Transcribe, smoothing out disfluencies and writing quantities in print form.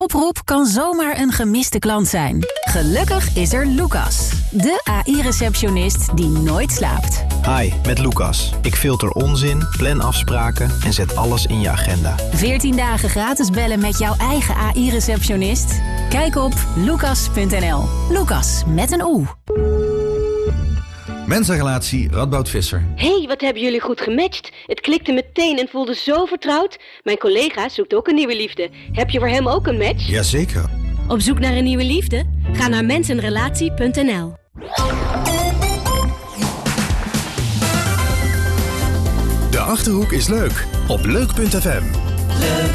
Oproep kan zomaar een gemiste klant zijn. Gelukkig is er Lucas, de AI-receptionist die nooit slaapt. Hi, met Lucas. Ik filter onzin, plan afspraken en zet alles in je agenda. 14 dagen gratis bellen met jouw eigen AI-receptionist? Kijk op lucas.nl. Lucas met een O. Mensenrelatie Radboud Visser. Hey, wat hebben jullie goed gematcht. Het klikte meteen en voelde zo vertrouwd. Mijn collega zoekt ook een nieuwe liefde. Heb je voor hem ook een match? Jazeker. Op zoek naar een nieuwe liefde? Ga naar mensenrelatie.nl. De Achterhoek is leuk op leuk.fm.